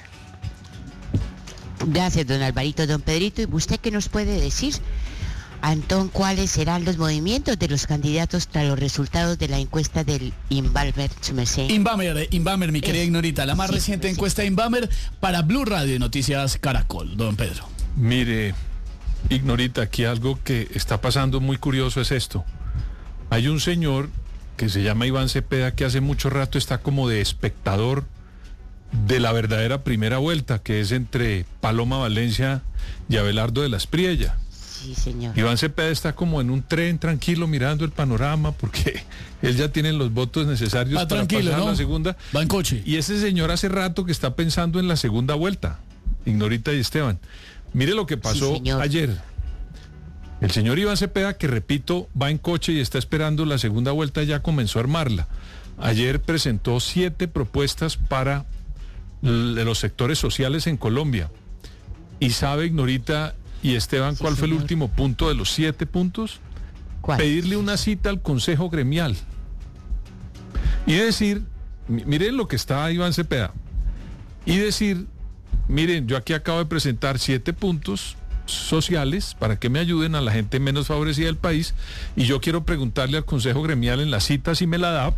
Gracias, don Alvarito. Don Pedrito, ¿y usted qué nos puede decir, Antón, cuáles serán los movimientos de los candidatos tras los resultados de la encuesta del Inbamer, su merced? Inbamer, Inbamer, mi querida Ignorita, la más sí, reciente sí. encuesta de Inbamer para Blue Radio y Noticias Caracol. Don Pedro. Mire, Ignorita, aquí algo que está pasando muy curioso es esto. Hay un señor que se llama Iván Cepeda que hace mucho rato está como de espectador de la verdadera primera vuelta, que es entre Paloma Valencia y Abelardo de la Espriella. Sí, señor. Iván Cepeda está como en un tren tranquilo mirando el panorama porque él ya tiene los votos necesarios Va para pasar ¿no? la segunda. Va en coche. Y ese señor hace rato que está pensando en la segunda vuelta, Ignorita y Esteban. Mire lo que pasó sí, ayer. El señor Iván Cepeda, que repito, va en coche y está esperando la segunda vuelta, ya comenzó a armarla. Ayer presentó siete propuestas para de los sectores sociales en Colombia. ¿Y sabe, Ignorita y Esteban, sí, cuál fue señor. el último punto de los siete puntos? ¿Cuál? Pedirle una cita al Consejo Gremial. Y decir, miren lo que está Iván Cepeda, y decir, miren, yo aquí acabo de presentar siete puntos sociales para que me ayuden a la gente menos favorecida del país, y yo quiero preguntarle al Consejo Gremial en la cita, si me la da,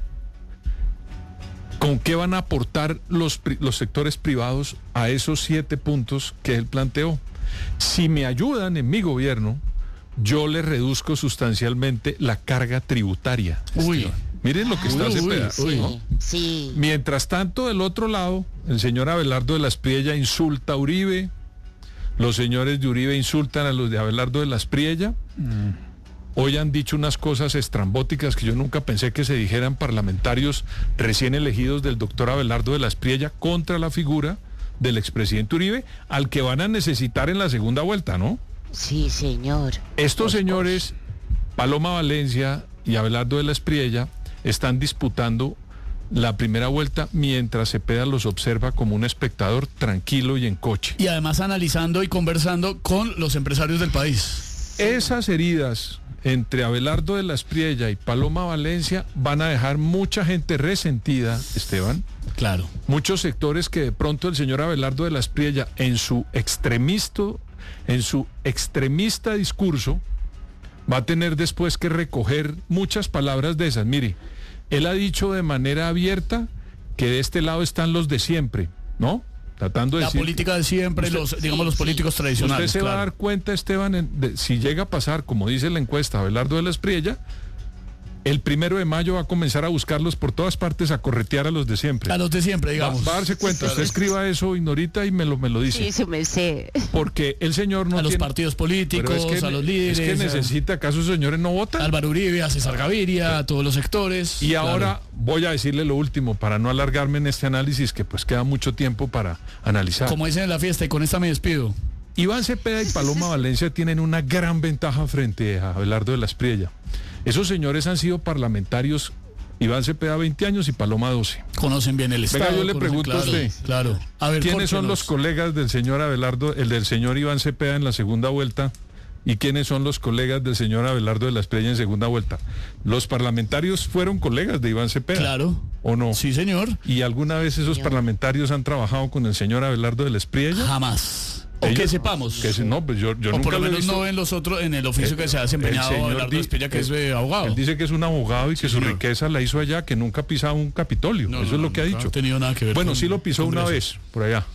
¿con qué van a aportar los, los sectores privados a esos siete puntos que él planteó? Si me ayudan en mi gobierno, yo le reduzco sustancialmente la carga tributaria. Uy, miren lo que está Cepeda. Sí, ¿no? sí. Mientras tanto, del otro lado, el señor Abelardo de la Espriella insulta a Uribe, los señores de Uribe insultan a los de Abelardo de la Espriella, mm. hoy han dicho unas cosas estrambóticas que yo nunca pensé que se dijeran parlamentarios recién elegidos del doctor Abelardo de la Espriella contra la figura del expresidente Uribe, al que van a necesitar en la segunda vuelta, ¿no? Sí, señor. Estos señores, Paloma Valencia y Abelardo de la Espriella, están disputando la primera vuelta mientras Cepeda los observa como un espectador tranquilo y en coche. Y además analizando y conversando con los empresarios del país. Esas heridas entre Abelardo de la Espriella y Paloma Valencia van a dejar mucha gente resentida, Esteban. Claro. Muchos sectores que de pronto el señor Abelardo de la Espriella, en su extremista, en su extremista discurso, va a tener después que recoger muchas palabras de esas. Mire, él ha dicho de manera abierta que de este lado están los de siempre, ¿no? Tratando de la decir, política de siempre, usted, los, digamos, los políticos tradicionales. Usted se claro. va a dar cuenta, Esteban, en, de, si llega a pasar, como dice la encuesta, Abelardo de la Espriella, el primero de mayo va a comenzar a buscarlos por todas partes, a corretear a los de siempre. A los de siempre, digamos. Va, va a darse cuenta, claro. Usted escriba eso, Ignorita, y me lo, me lo dice. Sí, eso me sé. Porque el señor no A tiene... los partidos políticos, es que, a los líderes. Es que necesita, ¿acaso esos señores no votan? Álvaro Uribe, a César Gaviria, a todos los sectores. Y claro. ahora voy a decirle lo último, para no alargarme en este análisis, que pues queda mucho tiempo para analizar. Como dicen en la fiesta, y con esta me despido. Iván Cepeda y Paloma Valencia tienen una gran ventaja frente a Abelardo de la Espriella. Esos señores han sido parlamentarios, Iván Cepeda veinte años y Paloma doce. Conocen bien el Estado. Venga, yo le conocen, pregunto claro, a usted, claro. A ver, ¿quiénes son córtelos. los colegas del señor Abelardo, el del señor Iván Cepeda en la segunda vuelta? ¿Y quiénes son los colegas del señor Abelardo de la Espriella en segunda vuelta? Los parlamentarios fueron colegas de Iván Cepeda. Claro. ¿O no? Sí, señor. ¿Y alguna vez esos Señor. parlamentarios han trabajado con el señor Abelardo de la Espriella? Jamás. O Ellos, que sepamos. Que se, no, pues yo, yo o nunca por lo he menos visto. no en los otros, en el oficio El- que se ha el desempeñado señor Abelardo di- de Espriella, que es él- eh, abogado. Él dice que es un abogado y Sí, que su señor. riqueza la hizo allá, que nunca ha pisado un Capitolio. No, Eso no, es lo no, que ha nunca dicho. ha tenido nada que ver Bueno, con sí lo pisó una Congreso. vez, por allá.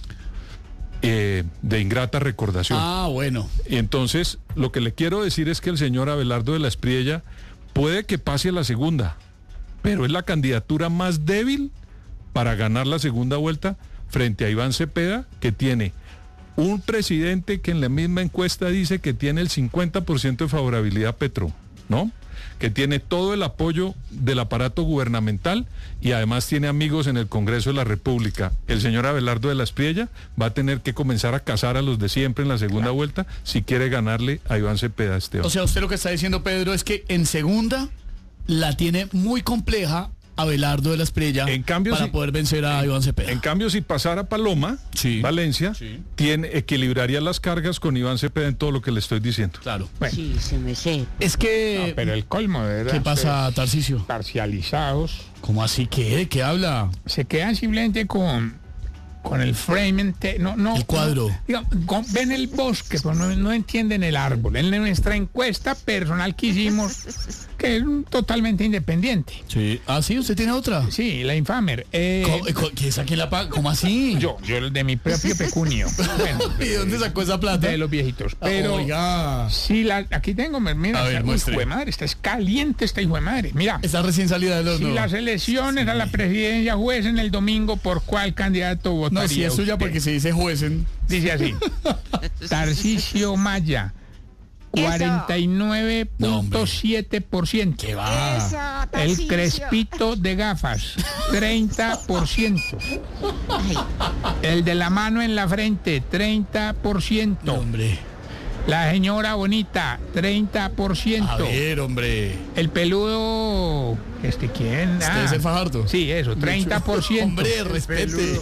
Eh, de ingrata recordación. Ah, bueno. Y entonces, lo que le quiero decir es que el señor Abelardo de la Espriella puede que pase a la segunda, pero es la candidatura más débil para ganar la segunda vuelta frente a Iván Cepeda, que tiene un presidente que en la misma encuesta dice que tiene el cincuenta por ciento de favorabilidad a Petro, ¿no? Que tiene todo el apoyo del aparato gubernamental y además tiene amigos en el Congreso de la República. El señor Abelardo de la Espriella va a tener que comenzar a cazar a los de siempre en la segunda vuelta si quiere ganarle a Iván Cepeda, Esteban. O sea, usted lo que está diciendo, Pedro, es que en segunda la tiene muy compleja Abelardo de la Espriella En cambio, para si- poder vencer a Iván Cepeda. En cambio, si pasara Paloma, Sí. Valencia, Sí. tiene, equilibraría las cargas con Iván Cepeda en todo lo que le estoy diciendo. Claro. Bueno. Sí, se me sé. Es que... No, pero el colmo, de verdad. ¿Qué pasa, ustedes Tarcisio? Parcializados. ¿Cómo así? ¿Qué? ¿De qué habla? Se quedan simplemente con, con el frame, ente- no, no. El cuadro. no, digamos, con- ven el bosque, pero no, no entienden el árbol. En nuestra encuesta personal que hicimos, que es totalmente independiente. Sí. Ah, sí, ¿usted tiene otra? Sí, la Infamer. Eh, ¿Cómo, eh, co- ¿Quién saque la paga? ¿Cómo así? yo, yo el de mi propio pecunio. Bueno, ¿Y dónde sacó esa plata? de los viejitos. Pero Oiga. sí, la, aquí tengo, mira, A ver, esta- muestre. hijo de madre, esta es caliente esta hijo de madre. Mira, Está recién salida del si horno. las elecciones a la presidencia juecen el domingo, ¿por cuál candidato votaría No, si es suya usted? porque se dice juecen. Dice así, Tarcisio Maya, cuarenta y nueve punto siete por ciento. ¿Qué va? El Crespito de gafas, treinta por ciento. El de la mano en la frente, treinta por ciento. No, hombre. La señora bonita, treinta por ciento. A ver, hombre. El peludo, ¿este quién? ¿Usted es el Fajardo? Sí, eso, treinta por ciento. Hombre, respete.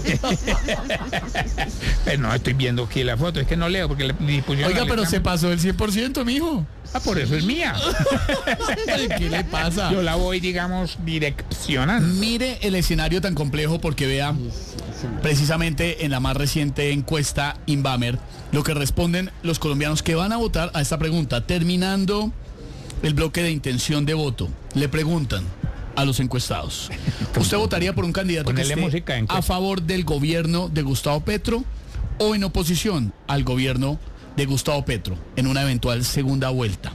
Pero no, estoy viendo aquí la foto, es que no leo porque le, le pusieron Oiga, la pero letra. se pasó el cien por ciento, mijo. Ah, por eso es mía. ¿Qué le pasa? Yo la voy, digamos, direccionando. Mire el escenario tan complejo porque vea precisamente en la más reciente encuesta Inbamer lo que responden los colombianos que van a votar a esta pregunta. Terminando el bloque de intención de voto, le preguntan a los encuestados: ¿usted votaría por un candidato que Ponele esté música de encuesta. a favor del gobierno de Gustavo Petro o en oposición al gobierno de Gustavo Petro en una eventual segunda vuelta?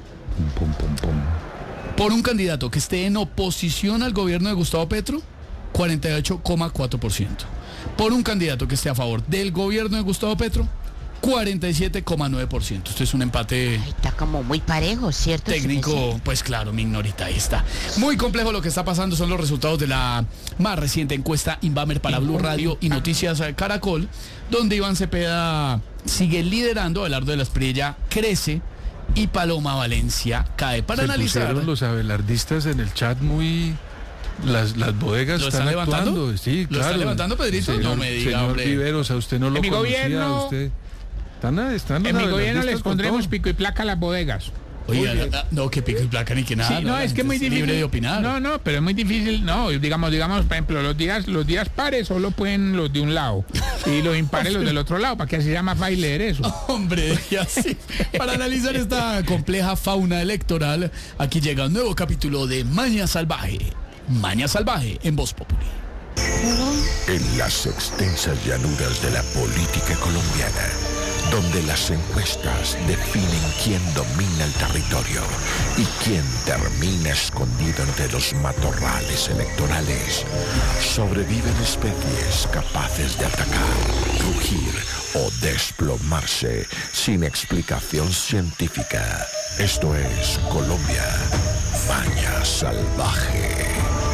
Por un candidato que esté en oposición al gobierno de Gustavo Petro, cuarenta y ocho coma cuatro por ciento. Por un candidato que esté a favor del gobierno de Gustavo Petro, cuarenta y siete coma nueve por ciento. Esto es un empate. Ay, está como muy parejo, ¿cierto? Técnico, pues claro, mi ignorita, ahí está. Muy complejo lo que está pasando, son los resultados de la más reciente encuesta Inbamer para Blue Radio y Noticias Caracol, donde Iván Cepeda sigue liderando, Abelardo de la Espriella crece y Paloma Valencia cae. Para Se analizar. pusieron los abelardistas en el chat muy... Las, las bodegas ¿Lo están están levantando? actuando. Sí, ¿Lo claro. está levantando, Pedrito? Señor, No me diga, señor hombre. Viveros, a usted no lo En mi conocía, gobierno- usted... Están, están En los mi gobierno abelardistas les con pondremos todo. pico y placa a las bodegas. Oye, no, que pico y placa ni que nada. Sí, no, es que es muy difícil. Libre de opinar. No, no, pero es muy difícil. No, digamos, digamos, por ejemplo, los días, los días pares solo pueden los de un lado y los impares los del otro lado, para que así sea más fácil leer eso. Hombre, y así. Para analizar esta compleja fauna electoral, aquí llega un nuevo capítulo de Maña Salvaje. Maña Salvaje en Voz Populi. En las extensas llanuras de la política colombiana, donde las encuestas definen quién domina el territorio y quién termina escondido entre los matorrales electorales, sobreviven especies capaces de atacar, rugir o desplomarse sin explicación científica. Esto es Colombia, Maña Salvaje.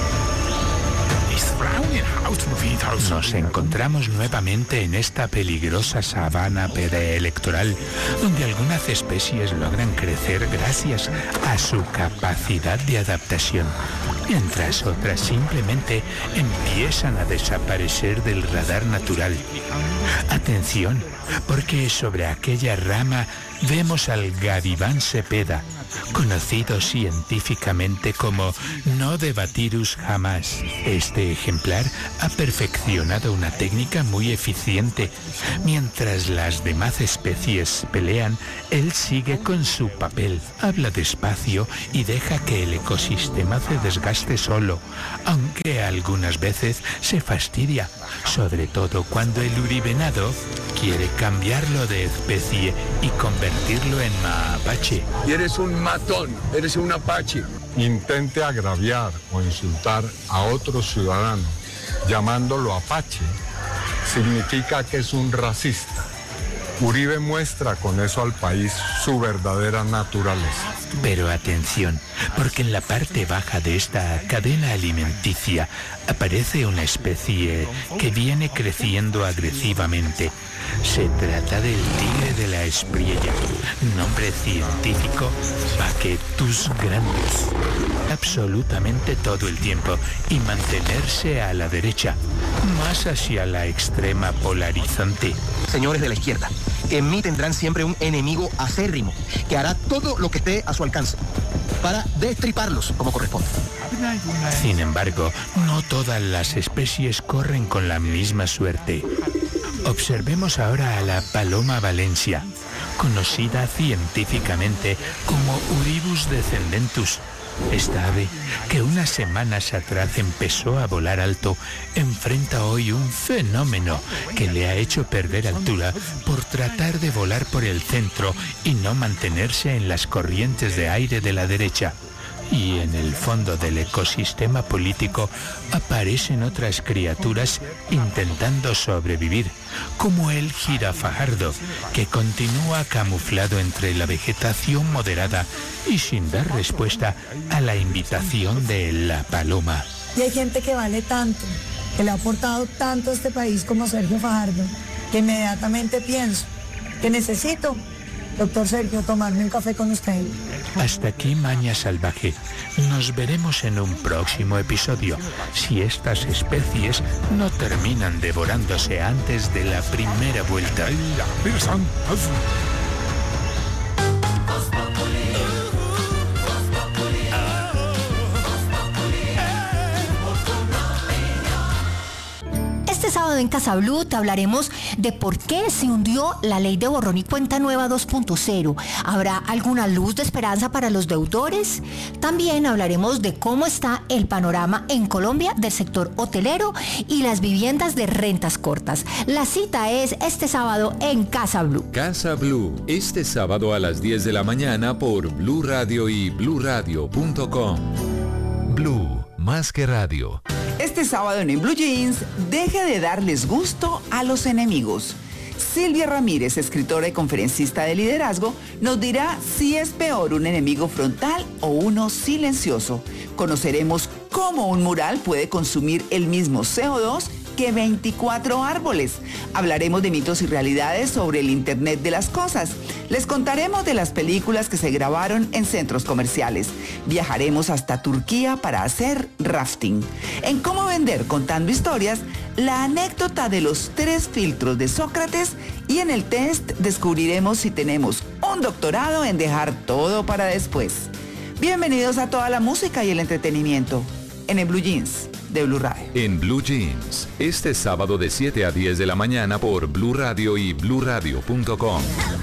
Nos encontramos nuevamente en esta peligrosa sabana preelectoral, donde algunas especies logran crecer gracias a su capacidad de adaptación, mientras otras simplemente empiezan a desaparecer del radar natural. Atención, porque sobre aquella rama vemos al Gaviván Cepeda, conocido científicamente como Nodebatirus jamás. Este ejemplar ha perfeccionado una técnica muy eficiente. Mientras las demás especies pelean, él sigue con su papel. Habla despacio y deja que el ecosistema se desgaste solo, aunque algunas veces se fastidia, sobre todo cuando el uribenado quiere cambiarlo de especie y convertirlo en mapache. Y eres un matón, eres un apache. Intente agraviar o insultar a otro ciudadano llamándolo apache, significa que es un racista. Uribe muestra con eso al país su verdadera naturaleza. Pero atención, porque en la parte baja de esta cadena alimenticia aparece una especie que viene creciendo agresivamente. Se trata del tigre de la Espriella, nombre científico Paquetus grandis. Absolutamente todo el tiempo y mantenerse a la derecha, más hacia la extrema polarizante. Señores de la izquierda, en mí tendrán siempre un enemigo acérrimo que hará todo lo que esté a su alcance para destriparlos como corresponde. Sin embargo, no todas las especies corren con la misma suerte. Observemos ahora a la paloma Valencia, conocida científicamente como Uribus descendentus. Esta ave, que unas semanas atrás empezó a volar alto, enfrenta hoy un fenómeno que le ha hecho perder altura por tratar de volar por el centro y no mantenerse en las corrientes de aire de la derecha. Y en el fondo del ecosistema político aparecen otras criaturas intentando sobrevivir, como el jirafajardo, que continúa camuflado entre la vegetación moderada y sin dar respuesta a la invitación de la paloma. Y hay gente que vale tanto, que le ha aportado tanto a este país como Sergio Fajardo, que inmediatamente pienso que necesito, doctor Sergio, tomarme un café con usted. Hasta aquí Maña Salvaje. Nos veremos en un próximo episodio, si estas especies no terminan devorándose antes de la primera vuelta. Este sábado en Casa Blue te hablaremos de por qué se hundió la ley de borrón y cuenta nueva dos punto cero. ¿Habrá alguna luz de esperanza para los deudores? También hablaremos de cómo está el panorama en Colombia del sector hotelero y las viviendas de rentas cortas. La cita es este sábado en Casa Blue. Casa Blue, este sábado a las diez de la mañana por Blue Radio y blue radio punto com. Blue, más que radio. Este sábado en, en Blue Jeans, deje de darles gusto a los enemigos. Silvia Ramírez, escritora y conferencista de liderazgo, nos dirá si es peor un enemigo frontal o uno silencioso. Conoceremos cómo un mural puede consumir el mismo C O dos que veinticuatro árboles. Hablaremos de mitos y realidades sobre el Internet de las cosas. Les contaremos de las películas que se grabaron en centros comerciales. Viajaremos hasta Turquía para hacer rafting. En Cómo Vender Contando Historias, la anécdota de los tres filtros de Sócrates, y en el test descubriremos si tenemos un doctorado en dejar todo para después. Bienvenidos a toda la música y el entretenimiento en el Blue Jeans de Blue Radio. En Blue Jeans, este sábado de siete a diez de la mañana por Blue Radio y blue radio punto com.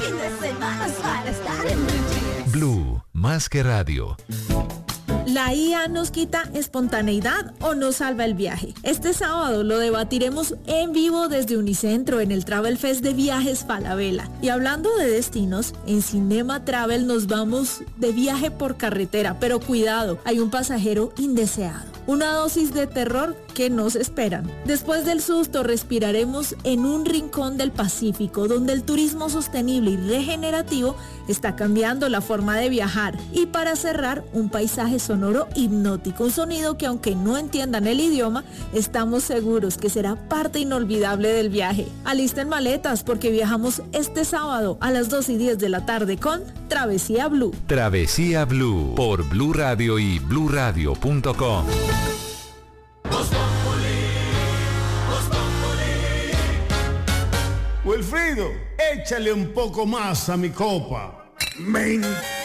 Blue, más que radio. ¿La I A nos quita espontaneidad o nos salva el viaje? Este sábado lo debatiremos en vivo desde Unicentro en el Travel Fest de Viajes Falabella. Y hablando de destinos, en Cinema Travel nos vamos de viaje por carretera, pero cuidado, hay un pasajero indeseado. Una dosis de terror que nos esperan. Después del susto respiraremos en un rincón del Pacífico donde el turismo sostenible y regenerativo está cambiando la forma de viajar. Y para cerrar, un paisaje sonoro hipnótico, un sonido que aunque no entiendan el idioma, estamos seguros que será parte inolvidable del viaje. Alisten maletas porque viajamos este sábado a las dos y diez de la tarde con Travesía Blue. Travesía Blue por Blue Radio y blue radio punto com. Wilfrido, échale un poco más a mi copa. Me